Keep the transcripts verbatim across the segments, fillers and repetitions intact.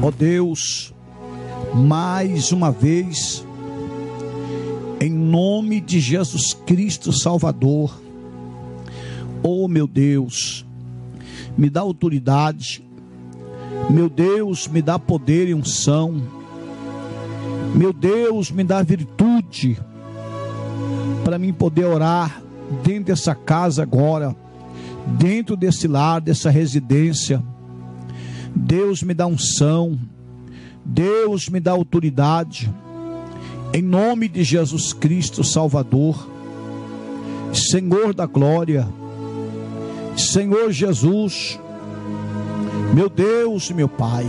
Ó Deus, mais uma vez, em nome de Jesus Cristo Salvador, oh meu Deus, me dá autoridade, meu Deus, me dá poder e unção, meu Deus, me dá virtude, para mim poder orar dentro dessa casa agora, dentro desse lar, dessa residência. Deus me dá unção, Deus me dá autoridade, em nome de Jesus Cristo Salvador, Senhor da glória, Senhor Jesus, meu Deus e meu Pai,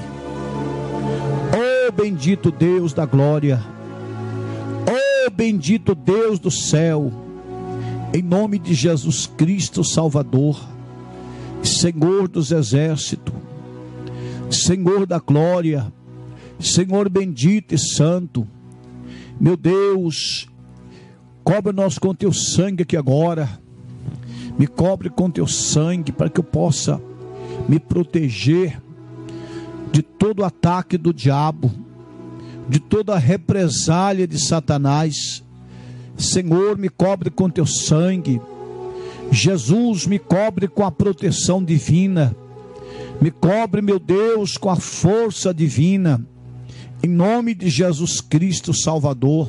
oh bendito Deus da glória, oh bendito Deus do céu, em nome de Jesus Cristo Salvador, Senhor dos exércitos, Senhor da glória, Senhor bendito e santo, meu Deus, cobre-nos com teu sangue aqui agora, me cobre com teu sangue, para que eu possa me proteger de todo ataque do diabo, de toda represália de Satanás. Senhor, me cobre com teu sangue. Jesus, me cobre com a proteção divina, me cobre, meu Deus, com a força divina, em nome de Jesus Cristo Salvador.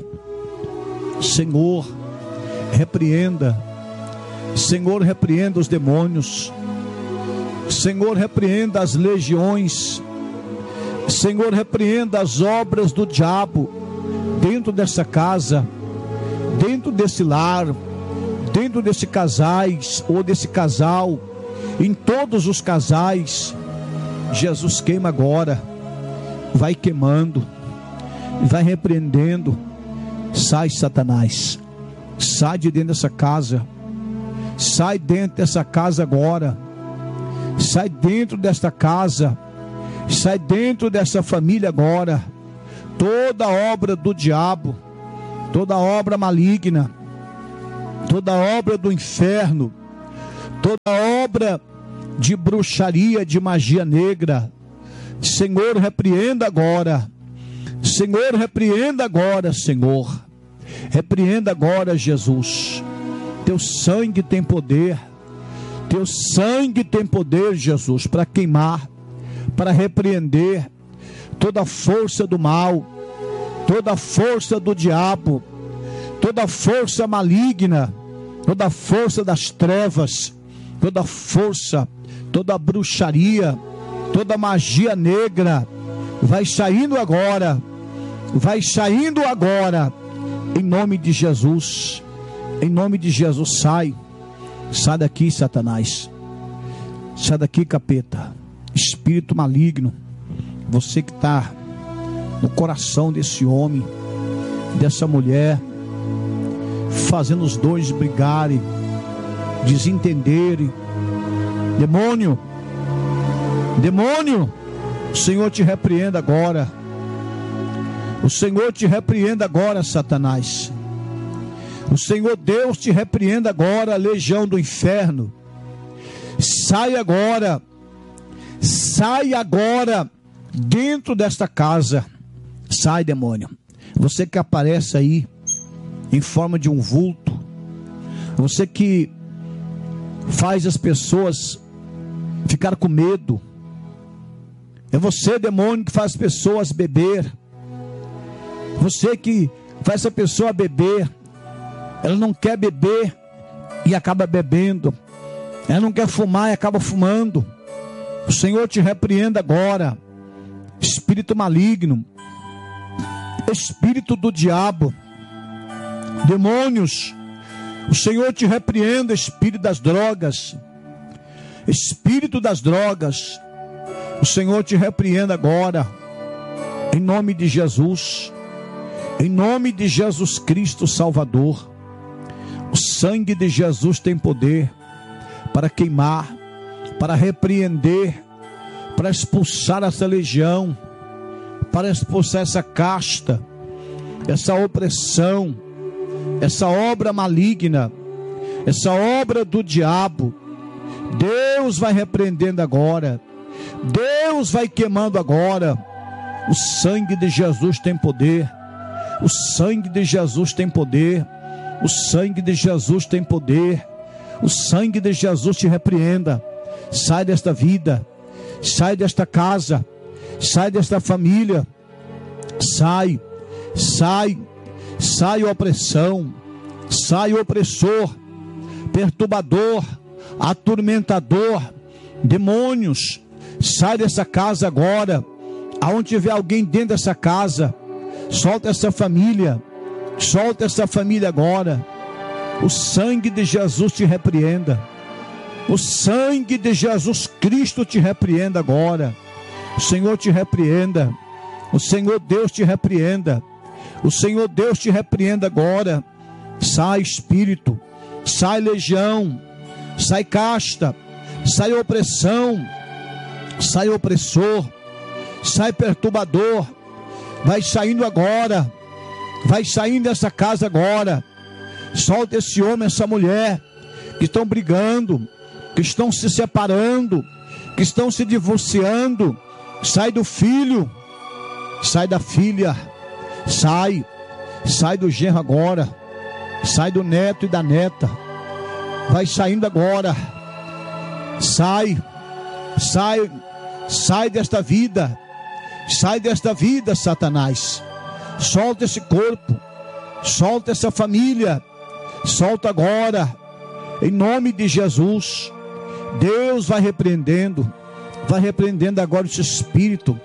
Senhor, repreenda, Senhor, repreenda os demônios, Senhor, repreenda as legiões, Senhor, repreenda as obras do diabo dentro dessa casa, dentro desse lar, dentro desse casais ou desse casal, em todos os casais. Jesus, queima agora, vai queimando, vai repreendendo. Sai, Satanás, sai de dentro dessa casa, sai dentro dessa casa agora, sai dentro desta casa, sai dentro dessa família agora. Toda obra do diabo, toda obra maligna, toda obra do inferno, toda obra de bruxaria, de magia negra, Senhor, repreenda agora, Senhor, repreenda agora, Senhor, repreenda agora, Jesus. Teu sangue tem poder, teu sangue tem poder, Jesus, para queimar, para repreender toda a força do mal, toda a força do diabo, toda a força maligna, toda a força das trevas, toda a força, toda a bruxaria, toda a magia negra, vai saindo agora, vai saindo agora, em nome de Jesus, em nome de Jesus. Sai, sai daqui, Satanás, sai daqui, capeta, espírito maligno, você que está no coração desse homem, dessa mulher, fazendo os dois brigarem, desentenderem. Demônio, demônio, o Senhor te repreenda agora, o Senhor te repreenda agora, Satanás, o Senhor Deus te repreenda agora, legião do inferno. Sai agora, sai agora dentro desta casa. Sai, demônio, você que aparece aí em forma de um vulto, você que faz as pessoas ficar com medo, é você, demônio, que faz as pessoas beber, você que faz a pessoa beber, ela não quer beber e acaba bebendo, ela não quer fumar e acaba fumando. O Senhor te repreenda agora, espírito maligno, espírito do diabo, demônios, o Senhor te repreenda, espírito das drogas, espírito das drogas, o Senhor te repreenda agora, em nome de Jesus, em nome de Jesus Cristo Salvador. O sangue de Jesus tem poder para queimar, para repreender, para expulsar essa legião, para expulsar essa casta, essa opressão, essa obra maligna, essa obra do diabo. Deus vai repreendendo agora, Deus vai queimando agora, O sangue de Jesus tem poder. O sangue de Jesus tem poder. O sangue de Jesus tem poder. O sangue de Jesus te repreenda. Sai desta vida. Sai desta casa. Sai desta família. Sai. Sai. Sai opressão. Sai opressor. Perturbador. Atormentador. Demônios. Sai dessa casa agora. Aonde tiver alguém dentro dessa casa, solta essa família. Solta essa família agora. O sangue de Jesus te repreenda. O sangue de Jesus Cristo te repreenda agora. O Senhor te repreenda. O Senhor Deus te repreenda. O Senhor Deus te repreenda agora. Sai espírito. Sai legião. Sai casta. Sai opressão. Sai opressor. Sai perturbador. Vai saindo agora. Vai saindo dessa casa agora. Solta esse homem, essa mulher que estão brigando, que estão se separando, que estão se divorciando. Sai do filho. Sai da filha. Sai. Sai do genro agora. Sai do neto e da neta. Vai saindo agora. Sai. Sai. Sai desta vida. Sai desta vida, Satanás. Solta esse corpo. Solta essa família. Solta agora. Em nome de Jesus. Deus vai repreendendo. Vai repreendendo agora esse espírito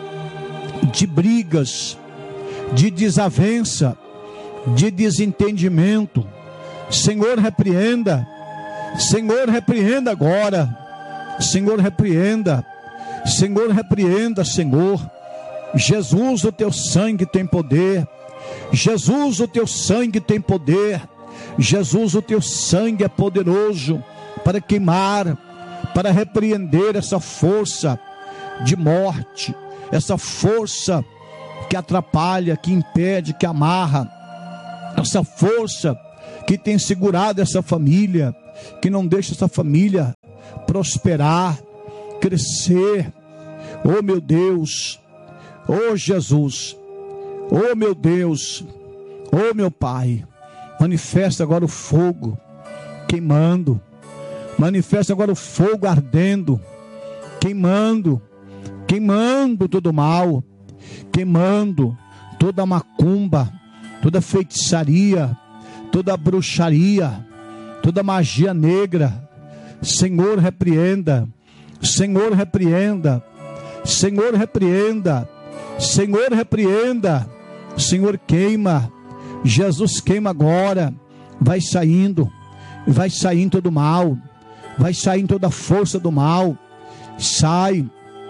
de brigas, de desavença, de desentendimento. Senhor, repreenda. Senhor, repreenda agora. Senhor, repreenda. Senhor, repreenda, Senhor. Jesus, o teu sangue tem poder. Jesus, o teu sangue tem poder. Jesus, o teu sangue é poderoso para queimar, para repreender essa força de morte, essa força que atrapalha, que impede, que amarra, essa força que tem segurado essa família, que não deixa essa família prosperar, crescer. Oh meu Deus, oh Jesus, oh meu Deus, oh meu Pai, manifesta agora o fogo queimando, manifesta agora o fogo ardendo, queimando, queimando todo mal, queimando toda macumba, toda feitiçaria, toda bruxaria, toda magia negra. Senhor, repreenda. Senhor, repreenda. Senhor, repreenda. Senhor, repreenda. Senhor, queima. Jesus, queima agora. Vai saindo. Vai saindo todo mal. Vai saindo toda a força do mal. Sai.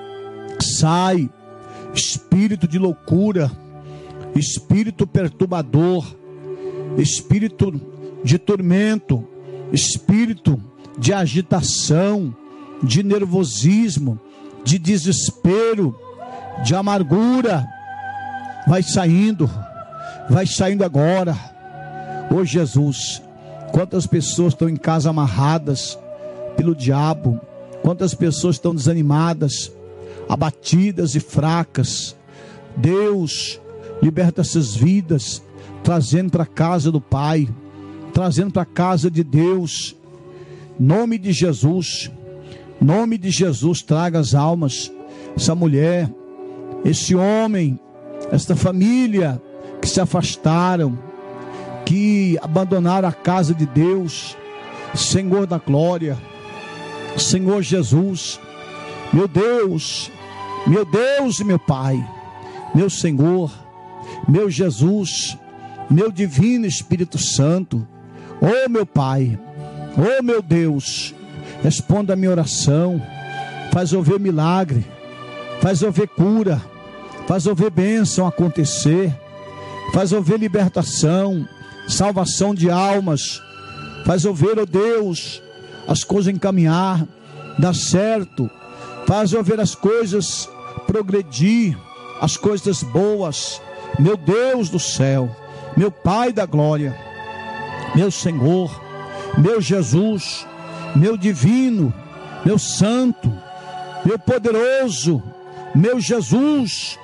Sai. Espírito de loucura. Espírito perturbador. Espírito de tormento. Espírito de agitação, de nervosismo, de desespero, de amargura. Vai saindo, vai saindo agora. Ô Jesus, quantas pessoas estão em casa amarradas pelo diabo, quantas pessoas estão desanimadas, abatidas e fracas. Deus, liberta essas vidas, trazendo para a casa do Pai, trazendo para a casa de Deus. Nome de Jesus, nome de Jesus, traga as almas, essa mulher, esse homem, esta família que se afastaram, que abandonaram a casa de Deus. Senhor da glória, Senhor Jesus, meu Deus, meu Deus e meu Pai, meu Senhor, meu Jesus, meu divino Espírito Santo, oh meu Pai, oh meu Deus, responda a minha oração, faz ouvir milagre, faz ouvir cura, faz ouvir bênção acontecer, faz ouvir libertação, salvação de almas, faz ouvir, oh Deus, as coisas encaminhar, dar certo, faz ouvir as coisas progredir, as coisas boas, meu Deus do céu, meu Pai da glória, meu Senhor, meu Jesus, meu divino, meu santo, meu poderoso, meu Jesus,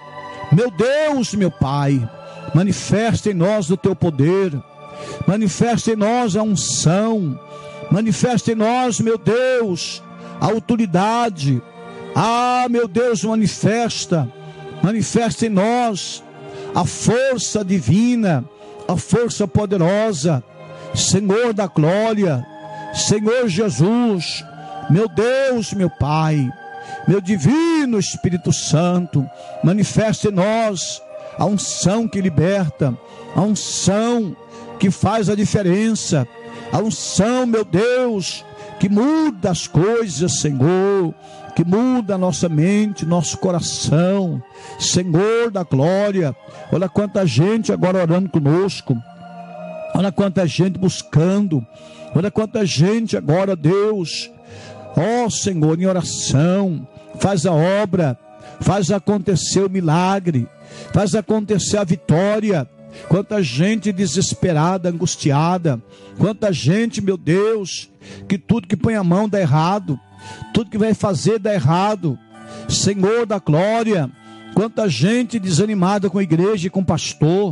Meu Deus, meu Pai, manifesta em nós o teu poder, manifesta em nós a unção, manifesta em nós, meu Deus, a autoridade. Ah, meu Deus, manifesta, manifesta em nós a força divina, a força poderosa, Senhor da glória, Senhor Jesus, meu Deus, meu Pai, meu divino Espírito Santo, manifesta em nós a unção que liberta, a unção que faz a diferença, a unção, meu Deus, que muda as coisas, Senhor, que muda a nossa mente, nosso coração, Senhor da glória. Olha quanta gente agora orando conosco, olha quanta gente buscando, olha quanta gente agora, Deus, ó Senhor, em oração, faz a obra, faz acontecer o milagre, faz acontecer a vitória. Quanta gente desesperada, angustiada, quanta gente, meu Deus, que tudo que põe a mão dá errado, tudo que vai fazer dá errado, Senhor da glória. Quanta gente desanimada com a igreja e com o pastor.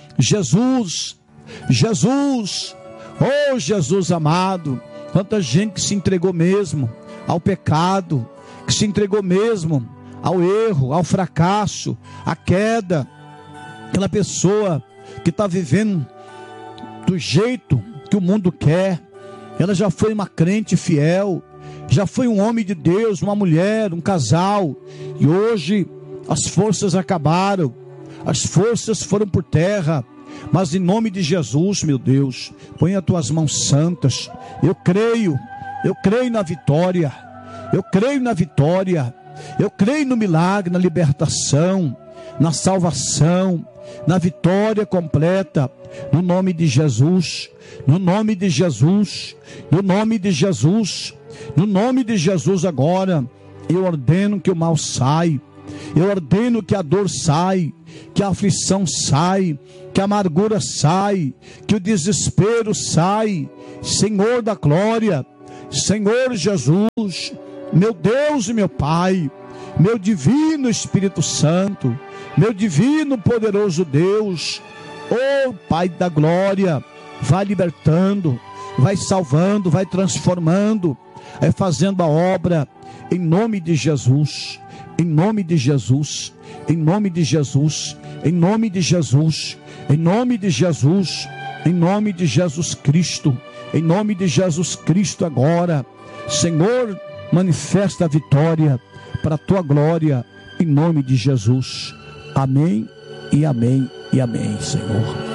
Jesus, Jesus, oh Jesus amado, quanta gente que se entregou mesmo ao pecado, que se entregou mesmo ao erro, ao fracasso, à queda. Aquela pessoa que está vivendo do jeito que o mundo quer, ela já foi uma crente fiel, já foi um homem de Deus, uma mulher, um casal, e hoje as forças acabaram, as forças foram por terra, mas em nome de Jesus, meu Deus, põe as tuas mãos santas. Eu creio, eu creio na vitória, eu creio na vitória, eu creio no milagre, na libertação, na salvação, na vitória completa, no nome de Jesus, no nome de Jesus, no nome de Jesus, no nome de Jesus. Agora eu ordeno que o mal sai, eu ordeno que a dor sai, que a aflição sai, que a amargura sai, que o desespero sai, Senhor da glória, Senhor Jesus, meu Deus e meu Pai, meu divino Espírito Santo, meu divino poderoso Deus, oh Pai da glória, vai libertando, vai salvando, vai transformando, vai fazendo a obra, em nome de Jesus, em nome de Jesus, em nome de Jesus, em nome de Jesus, em nome de Jesus, em nome de Jesus Cristo, em nome de Jesus Cristo agora, Senhor, manifesta a vitória para a tua glória, em nome de Jesus. Amém e amém e amém, Senhor.